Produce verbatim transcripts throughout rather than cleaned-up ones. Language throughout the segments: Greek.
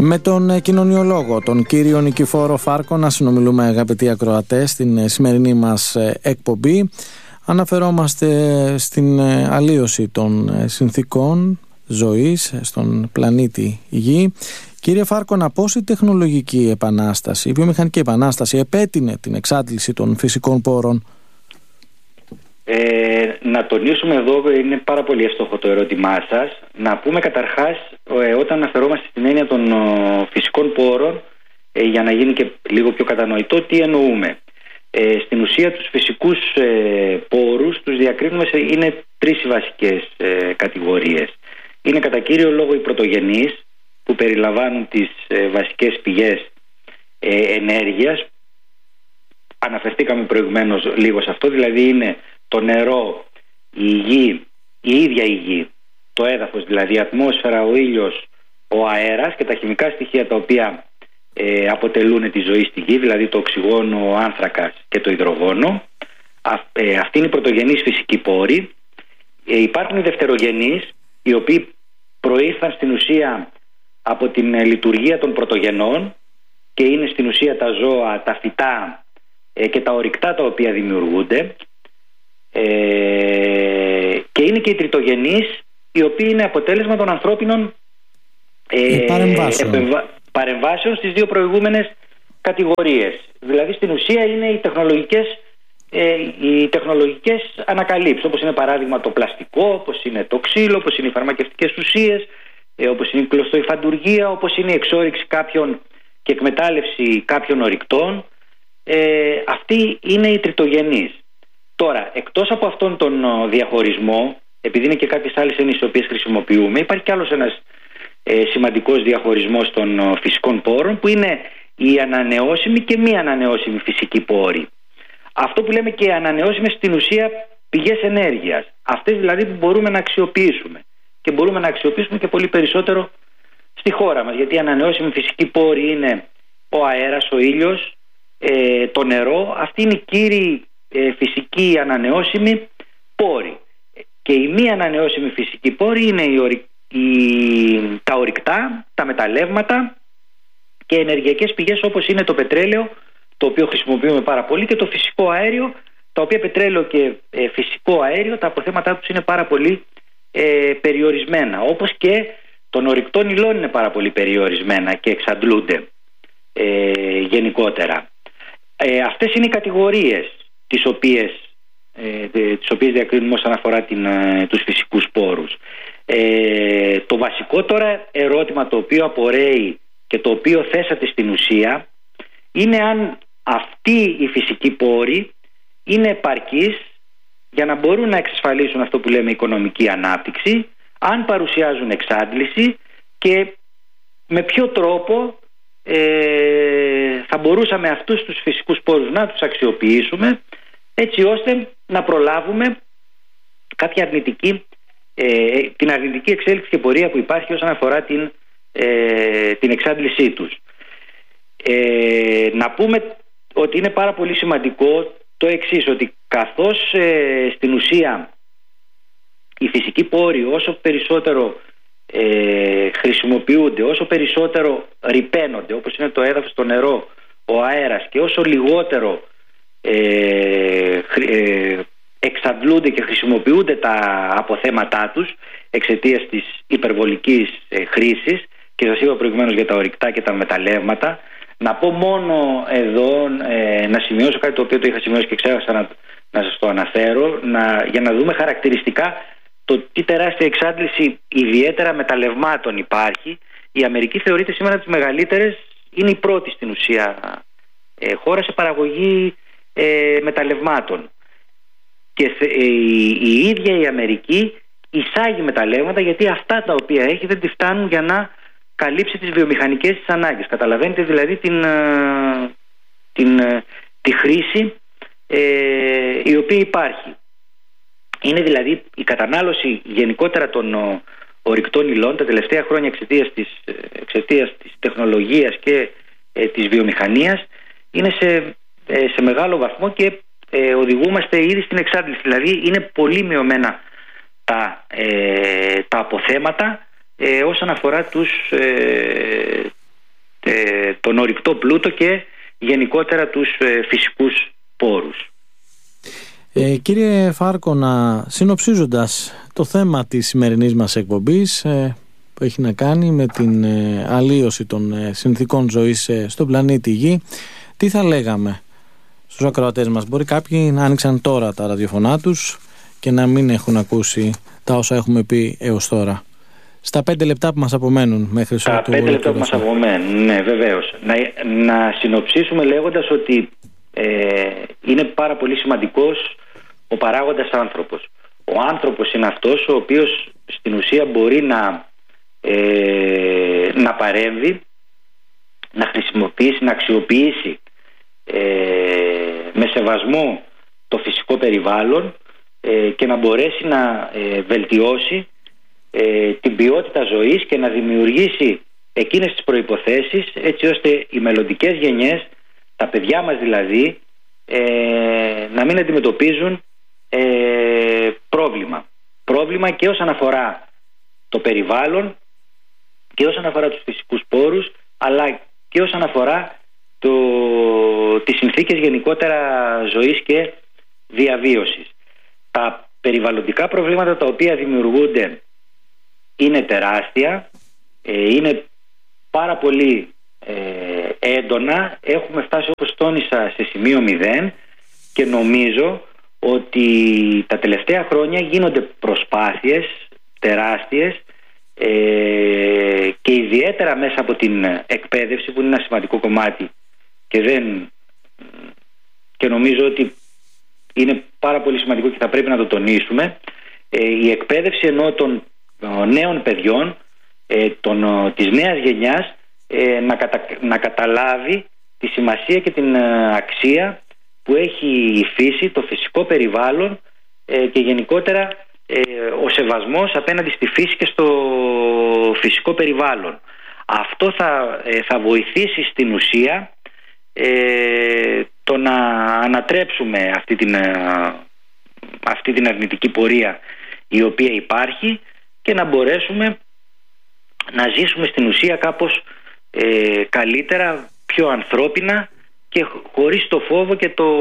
Με τον κοινωνιολόγο, τον κύριο Νικηφόρο Φάρκο, να συνομιλούμε, αγαπητοί ακροατές, στην σημερινή μας εκπομπή. Αναφερόμαστε στην αλλίωση των συνθήκων ζωής στον πλανήτη Γη. Κύριε Φάρκο, να πώς η τεχνολογική επανάσταση, η βιομηχανική επανάσταση επέτεινε την εξάντληση των φυσικών πόρων? Ε, να τονίσουμε εδώ, είναι πάρα πολύ εύστοχο το ερώτημά σας, να πούμε καταρχάς ε, όταν αναφερόμαστε στην έννοια των ε, φυσικών πόρων, ε, για να γίνει και λίγο πιο κατανοητό, τι εννοούμε. Ε, στην ουσία τους φυσικούς ε, πόρους τους διακρίνουμε σε, είναι τρεις βασικές ε, κατηγορίες. Είναι κατά κύριο λόγο οι πρωτογενείς, που περιλαμβάνουν τις ε, βασικές πηγές ε, ενέργειας. Αναφερθήκαμε προηγουμένως λίγο σε αυτό, δηλαδή είναι το νερό, η γη, η ίδια η γη, το έδαφος, δηλαδή η ατμόσφαιρα, ο ήλιος, ο αέρας και τα χημικά στοιχεία τα οποία ε, αποτελούν τη ζωή στη γη, δηλαδή το οξυγόνο, ο άνθρακας και το υδρογόνο. Α, ε, αυτή είναι οι πρωτογενείς φυσικοί πόροι. Ε, υπάρχουν οι δευτερογενείς, οι οποίοι προήλθαν στην ουσία από την ε, λειτουργία των πρωτογενών και είναι στην ουσία τα ζώα, τα φυτά ε, και τα ορυκτά τα οποία δημιουργούνται. Ε, και είναι και οι τριτογενείς, οι οποίοι είναι αποτέλεσμα των ανθρώπινων ε, παρεμβάσεων. Επεμβα... παρεμβάσεων στις δύο προηγούμενες κατηγορίες. Δηλαδή στην ουσία είναι οι τεχνολογικές, ε, οι τεχνολογικές ανακαλύψεις, όπως είναι παράδειγμα το πλαστικό, όπως είναι το ξύλο, όπως είναι οι φαρμακευτικές ουσίες, ε, όπως είναι η κλωστοϊφαντουργία, όπως είναι η εξόρυξη κάποιων και εκμετάλλευση κάποιων ορυκτών. Ε, αυτοί είναι οι τριτογενείς. Τώρα, εκτός από αυτόν τον διαχωρισμό, επειδή είναι και κάποιες άλλες έννοιες τις οποίες χρησιμοποιούμε, υπάρχει κι άλλος ένας ε, σημαντικός διαχωρισμός των ε, φυσικών πόρων, που είναι οι ανανεώσιμοι και μη ανανεώσιμοι φυσικοί πόροι. Αυτό που λέμε και ανανεώσιμες, στην ουσία πηγές ενέργειας. Αυτές δηλαδή που μπορούμε να αξιοποιήσουμε. Και μπορούμε να αξιοποιήσουμε και πολύ περισσότερο στη χώρα μας. Γιατί οι ανανεώσιμοι φυσικοί πόροι είναι ο αέρας, ο ήλιος, ε, το νερό. Αυτοί είναι οι κύριοι ε, φυσικοί ανανεώσιμοι πόροι. Και οι μη ανανεώσιμοι φυσικοί πόροι είναι οι ορυ... οι... τα ορυκτά, τα μεταλλεύματα και ενεργειακές πηγές, όπως είναι το πετρέλαιο, το οποίο χρησιμοποιούμε πάρα πολύ, και το φυσικό αέριο, τα οποία πετρέλαιο και ε, φυσικό αέριο, τα αποθέματά τους είναι πάρα πολύ ε, περιορισμένα, όπως και των ορυκτών υλών είναι πάρα πολύ περιορισμένα και εξαντλούνται ε, γενικότερα. Ε, αυτές είναι οι κατηγορίες τις οποίες, ε, τις οποίες διακρίνουμε όσον αφορά την, ε, τους φυσικούς πόρους. Ε, το βασικό τώρα ερώτημα το οποίο απορρέει και το οποίο θέσατε στην ουσία είναι αν αυτοί οι φυσικοί πόροι είναι επαρκείς για να μπορούν να εξασφαλίσουν αυτό που λέμε οικονομική ανάπτυξη, αν παρουσιάζουν εξάντληση και με ποιο τρόπο ε, θα μπορούσαμε αυτούς τους φυσικούς πόρους να τους αξιοποιήσουμε, έτσι ώστε να προλάβουμε κάποια αρνητική, ε, την αρνητική εξέλιξη και πορεία που υπάρχει όσον αφορά την, ε, την εξάντλησή τους. Ε, να πούμε ότι είναι πάρα πολύ σημαντικό το εξής, ότι καθώς ε, στην ουσία οι φυσικοί πόροι όσο περισσότερο ε, χρησιμοποιούνται, όσο περισσότερο ρυπαίνονται, όπως είναι το έδαφος, το νερό, ο αέρας, και όσο λιγότερο ε, ε, εξαντλούνται και χρησιμοποιούνται τα αποθέματά τους εξαιτίας της υπερβολικής ε, χρήσης, και σας είπα προηγουμένως για τα ορυκτά και τα μεταλλεύματα. Να πω μόνο εδώ, ε, να σημειώσω κάτι το οποίο το είχα σημειώσει και ξέχασα να, να σας το αναφέρω, να, για να δούμε χαρακτηριστικά το τι τεράστια εξάντληση ιδιαίτερα μεταλλευμάτων υπάρχει. Η Αμερική θεωρείται σήμερα τις μεγαλύτερες, είναι η πρώτη στην ουσία ε, χώρα σε παραγωγή ε, μεταλλευμάτων. Και ε, η, η ίδια η Αμερική εισάγει μεταλλεύματα, γιατί αυτά τα οποία έχει δεν τη φτάνουν για να καλύψει τις βιομηχανικές της ανάγκες. Καταλαβαίνετε δηλαδή την, την, τη χρήση ε, η οποία υπάρχει. Είναι δηλαδή η κατανάλωση γενικότερα των ορυκτών υλών τα τελευταία χρόνια εξαιτίας της, εξαιτίας της τεχνολογίας και ε, της βιομηχανίας είναι σε, ε, σε μεγάλο βαθμό και ε, οδηγούμαστε ήδη στην εξάντληση. Δηλαδή είναι πολύ μειωμένα τα, ε, τα αποθέματα Ε, όσον αφορά τους, ε, τον ορυκτό πλούτο και γενικότερα τους ε, φυσικούς πόρους. Ε, κύριε Φάρκωνα, συνοψίζοντας το θέμα της σημερινής μας εκπομπής ε, που έχει να κάνει με την ε, αλλίωση των ε, συνθήκων ζωής ε, στον πλανήτη Γη, τι θα λέγαμε στους ακροατές μας? Μπορεί κάποιοι να άνοιξαν τώρα τα ραδιοφωνά τους και να μην έχουν ακούσει τα όσα έχουμε πει έως τώρα. Στα πέντε λεπτά που μας απομένουν μέχρι ότου. Στα πέντε λεπτά που μας απομένουν, ναι, βεβαίως. Να, να συνοψίσουμε λέγοντας ότι ε, είναι πάρα πολύ σημαντικός ο παράγοντας άνθρωπος. Ο άνθρωπος είναι αυτός ο οποίος στην ουσία μπορεί να, ε, να παρέμβει, να χρησιμοποιήσει, να αξιοποιήσει ε, με σεβασμό το φυσικό περιβάλλον ε, και να μπορέσει να ε, βελτιώσει ε, την ποιότητα ζωής και να δημιουργήσει εκείνες τις προϋποθέσεις έτσι ώστε οι μελλοντικές γενιές, τα παιδιά μας δηλαδή, ε, να μην αντιμετωπίζουν ε, πρόβλημα. Πρόβλημα και όσον αφορά το περιβάλλον και όσον αφορά τους φυσικούς πόρους, αλλά και όσον αφορά το, τις συνθήκες γενικότερα ζωής και διαβίωσης. Τα περιβαλλοντικά προβλήματα τα οποία δημιουργούνται είναι τεράστια, ε, είναι πάρα πολύ ε, έντονα. Έχουμε φτάσει, όπως τόνισα, σε σημείο μηδέν και νομίζω ότι τα τελευταία χρόνια γίνονται προσπάθειες τεράστιες ε, και ιδιαίτερα μέσα από την εκπαίδευση που είναι ένα σημαντικό κομμάτι και, δεν, και νομίζω ότι είναι πάρα πολύ σημαντικό και θα πρέπει να το τονίσουμε, ε, η εκπαίδευση ενώ των ε, νέων παιδιών ε, των, ε, της νέας γενιάς ε, να, κατα, να καταλάβει τη σημασία και την ε, αξία που έχει η φύση, το φυσικό περιβάλλον ε, και γενικότερα ε, ο σεβασμός απέναντι στη φύση και στο φυσικό περιβάλλον. Αυτό θα, ε, θα βοηθήσει στην ουσία ε, το να ανατρέψουμε αυτή την, ε, αυτή την αρνητική πορεία η οποία υπάρχει και να μπορέσουμε να ζήσουμε στην ουσία κάπως ε, καλύτερα, πιο ανθρώπινα και χωρίς το φόβο και το,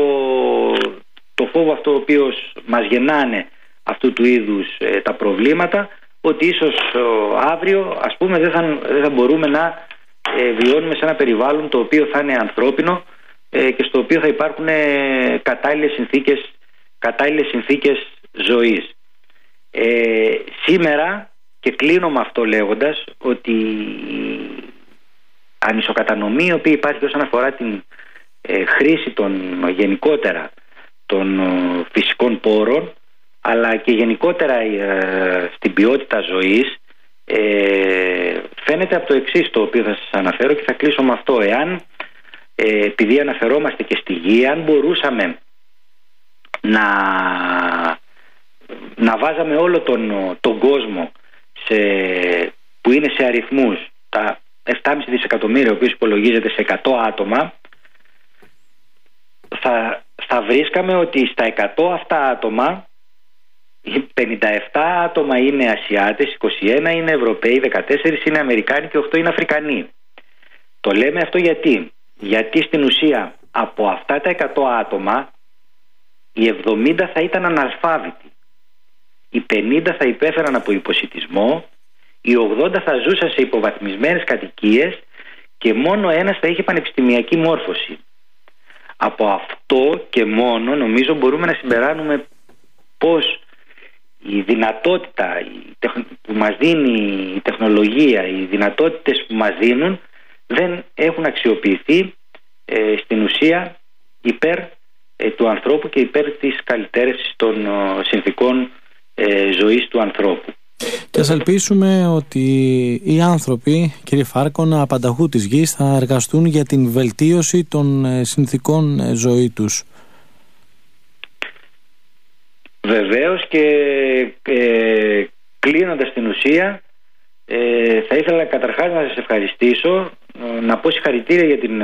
το φόβο αυτό ο οποίος μας γεννάνε αυτού του είδους ε, τα προβλήματα, ότι ίσως ε, αύριο ας πούμε δεν θα, δεν θα μπορούμε να ε, βιώνουμε σε ένα περιβάλλον το οποίο θα είναι ανθρώπινο ε, και στο οποίο θα υπάρχουν ε, κατάλληλες συνθήκες, κατάλληλες συνθήκες ζωής. Ε, σήμερα, και κλείνω με αυτό λέγοντας, ότι η ανισοκατανομή η οποία υπάρχει όσον αφορά την ε, χρήση των γενικότερα των ε, φυσικών πόρων αλλά και γενικότερα ε, στην ποιότητα ζωής ε, φαίνεται από το εξής, το οποίο θα σας αναφέρω και θα κλείσω με αυτό. Εάν ε, επειδή αναφερόμαστε και στη γη, αν μπορούσαμε να, να βάζαμε όλο τον, τον κόσμο σε, που είναι σε αριθμούς τα επτά κόμμα πέντε δισεκατομμύρια, ο οποίος υπολογίζεται σε εκατό άτομα, θα, θα βρίσκαμε ότι στα εκατό αυτά άτομα πενήντα επτά άτομα είναι Ασιάτες, είκοσι ένα είναι Ευρωπαίοι, δεκατέσσερα είναι Αμερικάνοι και οκτώ είναι Αφρικανοί. Το λέμε αυτό γιατί γιατί στην ουσία από αυτά τα εκατό άτομα οι εβδομήντα θα ήταν αναλφάβητοι, οι πενήντα θα υπέφεραν από υποσιτισμό, οι ογδόντα θα ζούσαν σε υποβαθμισμένες κατοικίες και μόνο ένας θα είχε πανεπιστημιακή μόρφωση. Από αυτό και μόνο νομίζω μπορούμε να συμπεράνουμε πως η δυνατότητα που μας δίνει η τεχνολογία, οι δυνατότητες που μας δίνουν δεν έχουν αξιοποιηθεί ε, στην ουσία υπέρ ε, του ανθρώπου και υπέρ της καλυτέρευσης των ε, συνθηκών ε, ζωής του ανθρώπου. Και ας ελπίσουμε ότι οι άνθρωποι, κύριε Φάρκωνα, απανταχού της γης θα εργαστούν για την βελτίωση των ε, συνθηκών ε, ζωή τους. Βεβαίως, και ε, κλείνοντας την ουσία ε, θα ήθελα καταρχάς να σας ευχαριστήσω, ε, να πω συγχαρητήρια για την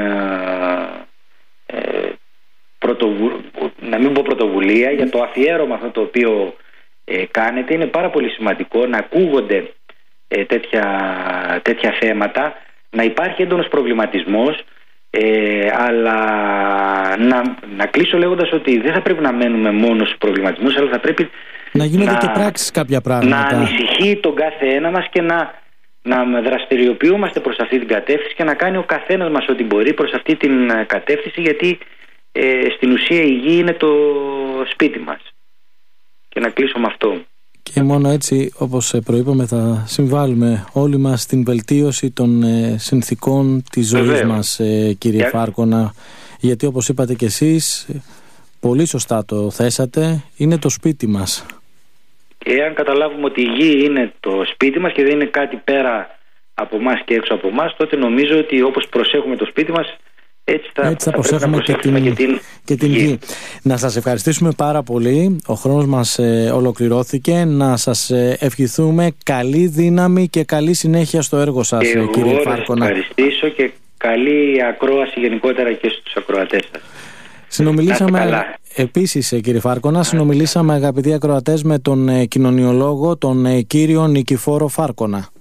ε, πρωτοβου... να μην πω πρωτοβουλία, για το αφιέρωμα αυτό το οποίο ε, κάνετε. Είναι πάρα πολύ σημαντικό να ακούγονται ε, τέτοια, τέτοια θέματα, να υπάρχει έντονος προβληματισμός Ε, αλλά να, να κλείσω λέγοντας ότι δεν θα πρέπει να μένουμε μόνο στους προβληματισμούς, αλλά θα πρέπει να γίνονται να, και πράξεις κάποια πράγματα. Να ανησυχεί τον κάθε ένα μας και να, να δραστηριοποιούμαστε προς αυτή την κατεύθυνση και να κάνει ο καθένας μας ό,τι μπορεί προς αυτή την κατεύθυνση, γιατί ε, στην ουσία η γη είναι το σπίτι μας. Και να κλείσω με αυτό. Και μόνο έτσι, όπως προείπαμε, θα συμβάλλουμε όλοι μας στην βελτίωση των συνθηκών της ζωής Βεβαίως. μας, κύριε Για... Φάρκωνα. Γιατί όπως είπατε και εσείς, πολύ σωστά το θέσατε, είναι το σπίτι μας. Και αν καταλάβουμε ότι η γη είναι το σπίτι μας και δεν είναι κάτι πέρα από εμάς και έξω από εμάς, τότε νομίζω ότι όπως προσέχουμε το σπίτι μας, Έτσι θα, Έτσι θα, θα προσέχουμε και την, και την, και την γη. γη. Να σας ευχαριστήσουμε πάρα πολύ. Ο χρόνος μας ε, ολοκληρώθηκε. Να σας ε, ευχηθούμε καλή δύναμη και καλή συνέχεια στο έργο σας, και ε, κύριε Φάρκωνα. Εγώ να ευχαριστήσω και καλή ακρόαση γενικότερα και στους ακροατές σας. Συνομιλήσαμε επίσης, ε, κύριε Φάρκωνα, συνομιλήσαμε, αγαπητοί ακροατές, με τον ε, κοινωνιολόγο, τον ε, κύριο Νικηφόρο Φάρκωνα.